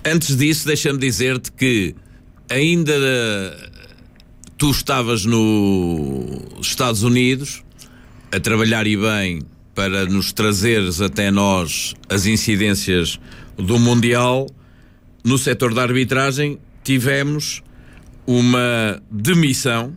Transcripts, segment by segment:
Antes disso, deixa-me dizer-te que ainda tu estavas nos Estados Unidos a trabalhar e bem para nos trazeres até nós as incidências do Mundial. No setor da arbitragem tivemos uma demissão,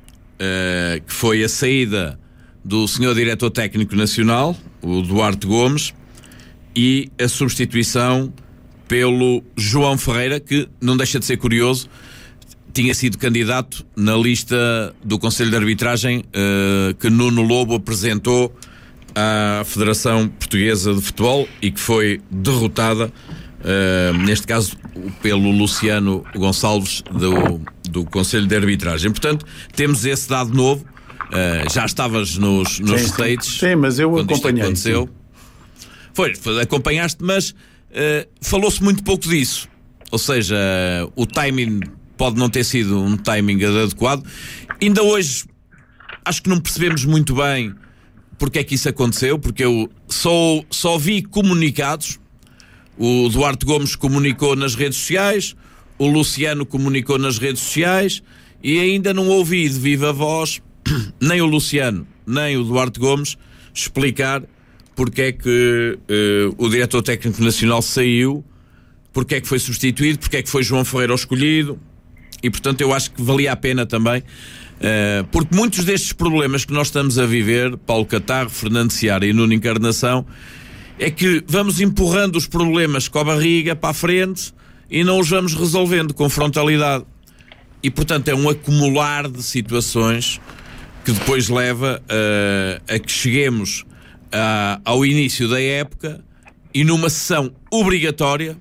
que foi a saída do senhor diretor técnico nacional, o Duarte Gomes, e a substituição pelo João Ferreira, que não deixa de ser curioso, tinha sido candidato na lista do Conselho de Arbitragem que Nuno Lobo apresentou à Federação Portuguesa de Futebol e que foi derrotada, neste caso pelo Luciano Gonçalves do Conselho de Arbitragem. Portanto, temos esse dado novo. Já estavas nos States. Sim, mas eu acompanhei. Aconteceu. Foi, acompanhaste, mas falou-se muito pouco disso. Ou seja, o timing pode não ter sido um timing adequado. Ainda hoje acho que não percebemos muito bem porque é que isso aconteceu, porque eu só vi comunicados. O Duarte Gomes comunicou nas redes sociais, o Luciano comunicou nas redes sociais, e ainda não ouvi de viva voz nem o Luciano, nem o Duarte Gomes explicar porque é que o diretor técnico nacional saiu, porque é que foi substituído, porque é que foi João Ferreira o escolhido. E portanto eu acho que valia a pena também, porque muitos destes problemas que nós estamos a viver, Paulo Catarro, Fernando Seara e Nuno Encarnação, é que vamos empurrando os problemas com a barriga para a frente e não os vamos resolvendo com frontalidade. E portanto é um acumular de situações que depois leva a que cheguemos ao início da época e numa sessão obrigatória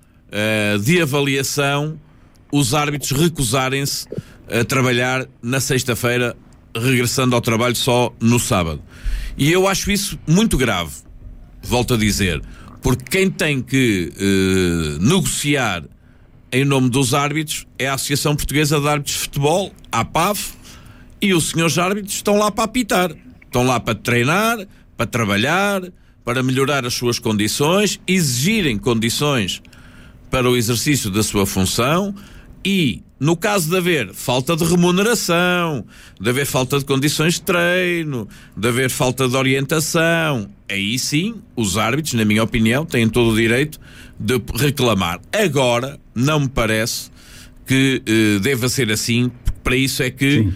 de avaliação os árbitros recusarem-se a trabalhar na sexta-feira, regressando ao trabalho só no sábado. E eu acho isso muito grave, volto a dizer, porque quem tem que negociar em nome dos árbitros é a Associação Portuguesa de Árbitros de Futebol, a APAF, e os senhores árbitros estão lá para apitar, estão lá para treinar, para trabalhar, para melhorar as suas condições, exigirem condições para o exercício da sua função. E, no caso de haver falta de remuneração, de haver falta de condições de treino, de haver falta de orientação, aí sim, os árbitros, na minha opinião, têm todo o direito de reclamar. Agora, não me parece que deva ser assim, porque para isso é que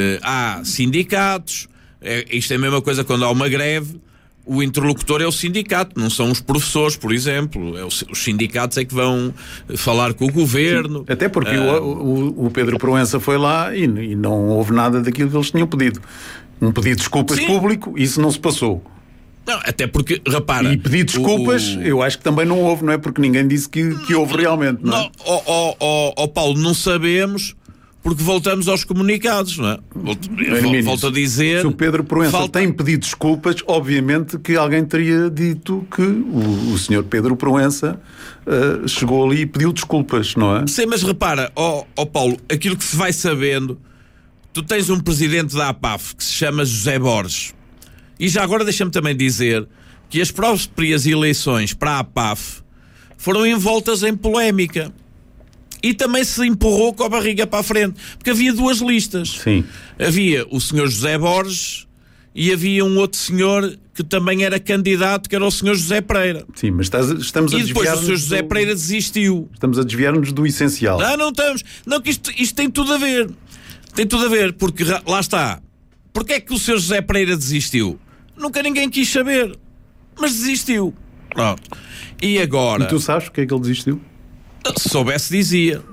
há sindicatos. Isto é a mesma coisa quando há uma greve. O interlocutor é o sindicato, não são os professores, por exemplo. Os sindicatos é que vão falar com o governo. Até porque o Pedro Proença foi lá e não houve nada daquilo que eles tinham pedido. Um pedido de desculpas público, isso não se passou. Não, até porque, repara... E pedir desculpas, eu acho que também não houve, não é? Porque ninguém disse que houve realmente, não é? Não, Paulo, não sabemos... Porque voltamos aos comunicados, não é? Volto a dizer... Se o Pedro Proença tem pedido desculpas, obviamente que alguém teria dito que o senhor Pedro Proença chegou ali e pediu desculpas, não é? Sim, mas repara, Paulo, aquilo que se vai sabendo, tu tens um presidente da APAF que se chama José Borges. E já agora deixa-me também dizer que as próprias eleições para a APAF foram envoltas em polémica. E também se empurrou com a barriga para a frente, porque havia duas listas. Sim. Havia o senhor José Borges e havia um outro senhor que também era candidato, que era o senhor José Pereira. Sim, mas estamos a desviar-nos. E depois o senhor José Pereira desistiu. Estamos a desviar-nos do essencial. Não estamos. Não, que isto tem tudo a ver. Tem tudo a ver, porque lá está. Porquê é que o senhor José Pereira desistiu? Nunca ninguém quis saber. Mas desistiu. Pronto. E agora... E tu sabes porque é que ele desistiu? Se soubesse dizia,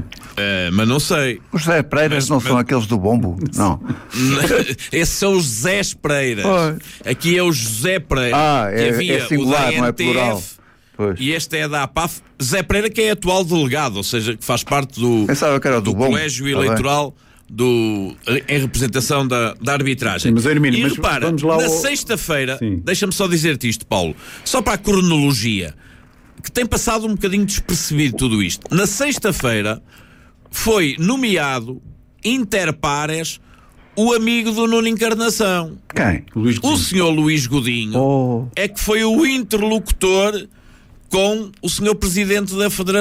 mas não sei. Os José Pereiras não são aqueles do bombo? Não. Esses são os Zé Pereiras. Aqui é o José Pereira. Que havia é singular, o da NTF, não é plural. Pois. E este é da APAF. Zé Pereira, que é atual delegado, ou seja, que faz parte do colégio eleitoral em representação da arbitragem. Sim, mas, Hermínio, e repara, na sexta-feira, deixa-me só dizer-te isto, Paulo, só para a cronologia, que tem passado um bocadinho despercebido tudo isto. Na sexta-feira foi nomeado inter pares o amigo do Nuno Encarnação. Quem? O senhor Luís Godinho é que foi o interlocutor com o senhor presidente da Federação.